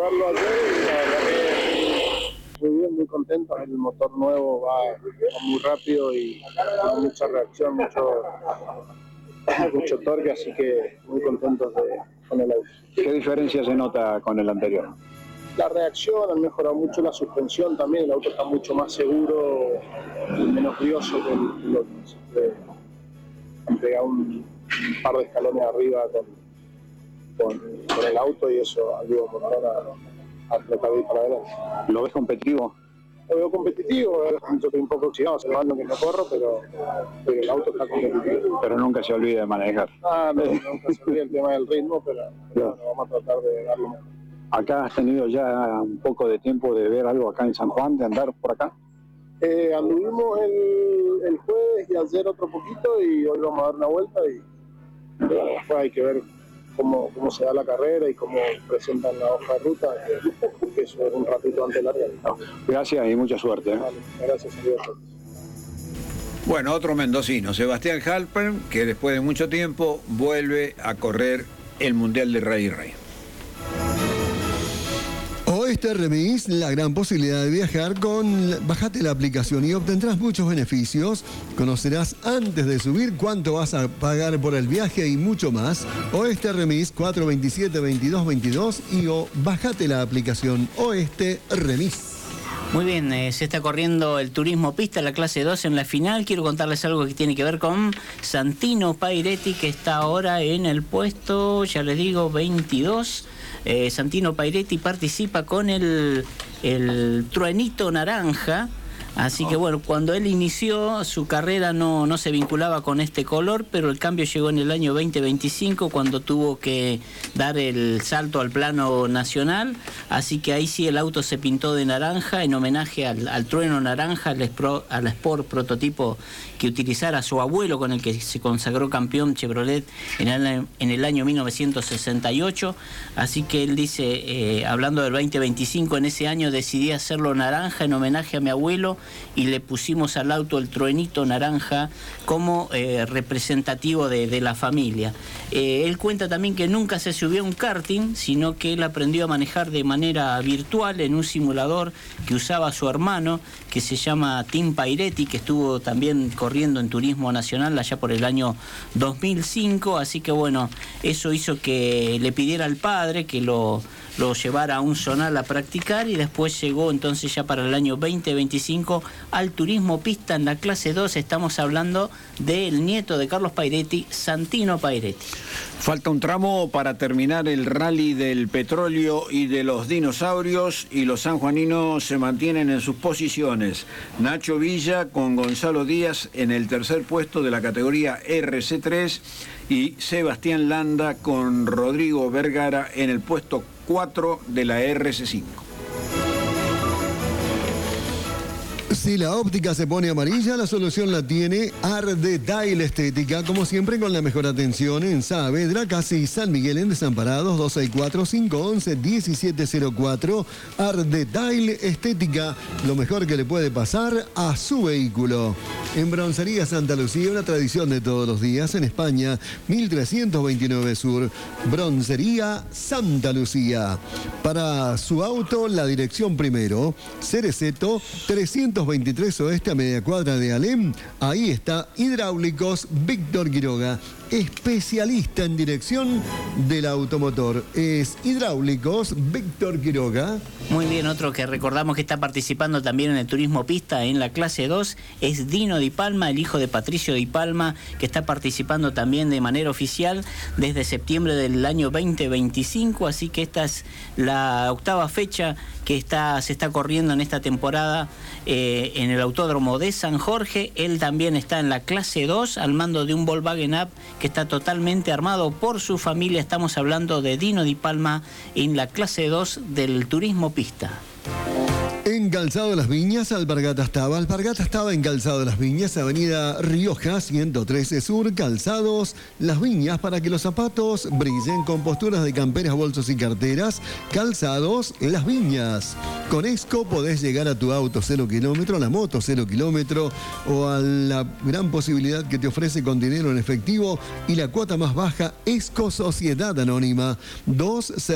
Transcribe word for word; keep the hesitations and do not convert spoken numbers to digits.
probarlo ayer y la verdad que muy bien, muy contento. El motor nuevo va, va muy rápido y con mucha reacción, mucho, mucho torque, así que muy contentos de, con el auto. ¿Qué diferencia se nota con el anterior? La reacción, han mejorado mucho la suspensión también, el auto está mucho más seguro y menos brioso que el, el otro. Así que han pegado un par de escalones arriba con, con, con el auto y eso ayuda un montón a, a tratar de ir para adelante. ¿Lo ves competitivo? Lo veo competitivo, yo estoy un poco oxidado, hace dos años que no corro, pero, pero el auto está competitivo. Pero nunca se olvida de manejar. Ah, no, nunca se olvida el tema del ritmo, pero, pero bueno, vamos a tratar de darlo mejor. ¿Acá has tenido ya un poco de tiempo de ver algo acá en San Juan, de andar por acá? Eh, anduvimos el, el jueves y ayer otro poquito y hoy vamos a dar una vuelta y bueno, después hay que ver cómo, cómo se da la carrera y cómo presentan la hoja de ruta, que, que eso es un ratito antes de la carrera. Gracias y mucha suerte. ¿eh? Vale, gracias, adiós. Bueno, otro mendocino, Sebastián Halpern, que después de mucho tiempo vuelve a correr el Mundial de Rally Rey. Oeste Remis, la gran posibilidad de viajar con... Bájate la aplicación y obtendrás muchos beneficios. Conocerás antes de subir cuánto vas a pagar por el viaje y mucho más. Oeste Remis, cuatro veintisiete, veintidós veintidós y o bájate la aplicación Oeste Remis. Muy bien, eh, se está corriendo el turismo pista, la clase dos en la final. Quiero contarles algo que tiene que ver con Santino Pairetti, que está ahora en el puesto, ya les digo, veintidós. Eh, Santino Pairetti participa con el, el truenito naranja. Así que bueno, cuando él inició su carrera no, no se vinculaba con este color, pero el cambio llegó en el año veinte veinticinco cuando tuvo que dar el salto al plano nacional. Así que ahí sí el auto se pintó de naranja en homenaje al, al trueno naranja, al, Spro, al Sport prototipo que utilizara su abuelo con el que se consagró campeón Chevrolet en el, en el año mil novecientos sesenta y ocho. Así que él dice, eh, hablando del veinte veinticinco, en ese año decidí hacerlo naranja en homenaje a mi abuelo y le pusimos al auto el truenito naranja como eh, representativo de, de la familia. Eh, él cuenta también que nunca se subió a un karting, sino que él aprendió a manejar de manera virtual en un simulador que usaba su hermano, que se llama Tim Pairetti, que estuvo también corriendo en Turismo Nacional allá por el año dos mil cinco, así que bueno, eso hizo que le pidiera al padre que lo, lo llevara a un zonal a practicar y después llegó entonces ya para el año veinte veinticinco al turismo pista en la clase dos. Estamos hablando del nieto de Carlos Pairetti, Santino Pairetti. Falta un tramo para terminar el rally del petróleo y de los dinosaurios y los sanjuaninos se mantienen en sus posiciones. Nacho Villa con Gonzalo Díaz en el tercer puesto de la categoría R C tres y Sebastián Landa con Rodrigo Vergara en el puesto cuatro de la R C cinco. Si la óptica se pone amarilla, la solución la tiene Ardetail Estética, como siempre con la mejor atención en Saavedra, casi San Miguel en Desamparados, dos seis cuatro, cinco uno uno, uno siete cero cuatro. Ardetail Estética, lo mejor que le puede pasar a su vehículo. En Broncería Santa Lucía, una tradición de todos los días, en España, mil trescientos veintinueve Sur. Broncería Santa Lucía. Para su auto, la dirección primero, Cereceto, trescientos veintitrés Oeste a media cuadra de Alem. Ahí está Hidráulicos Víctor Quiroga, especialista en dirección del automotor. Es Hidráulicos Víctor Quiroga. Muy bien, otro que recordamos que está participando también en el turismo pista en la clase dos es Dino Di Palma, el hijo de Patricio Di Palma, que está participando también de manera oficial desde septiembre del año veinte veinticinco, así que esta es la octava fecha que está, se está corriendo en esta temporada eh, en el Autódromo de San Jorge. Él también está en la clase dos al mando de un Volkswagen Up que está totalmente armado por su familia. Estamos hablando de Dino Di Palma en la clase dos del turismo pista. En Calzado de las Viñas, Alpargata estaba. Alpargata estaba en Calzado de las Viñas, Avenida Rioja, ciento trece Sur, Calzados Las Viñas, para que los zapatos brillen con posturas de camperas, bolsos y carteras. Calzados Las Viñas. Con Esco podés llegar a tu auto cero kilómetro, a la moto cero kilómetro o a la gran posibilidad que te ofrece con dinero en efectivo y la cuota más baja, Esco Sociedad Anónima. dos